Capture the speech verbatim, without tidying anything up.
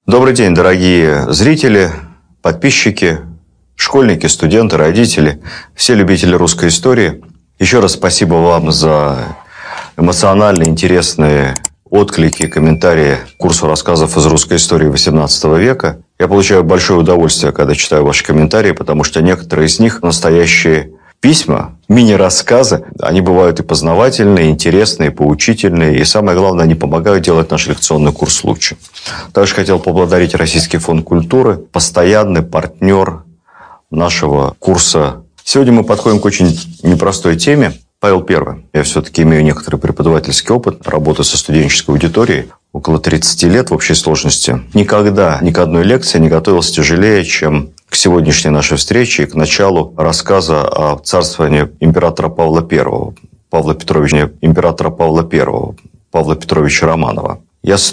Добрый день, дорогие зрители, подписчики, школьники, студенты, родители, все любители русской истории. Еще раз спасибо вам за эмоциональные, интересные отклики, комментарии к курсу рассказов из русской истории восемнадцатого века. Я получаю большое удовольствие, когда читаю ваши комментарии, потому что некоторые из них настоящие письма, мини-рассказы. Они бывают и познавательные, и интересные, и поучительные. И самое главное, они помогают делать наш лекционный курс лучше. Также хотел поблагодарить Российский фонд культуры, постоянный партнер нашего курса. Сегодня мы подходим к очень непростой теме. Павел Первый. Я все-таки имею некоторый преподавательский опыт работы со студенческой аудиторией. Около тридцати лет в общей сложности. Никогда ни к одной лекции не готовился тяжелее, чем к сегодняшней нашей встрече и к началу рассказа о царствовании императора Павла Первого, Павла Петровича, императора Павла Первого, Павла Петровича Романова. Я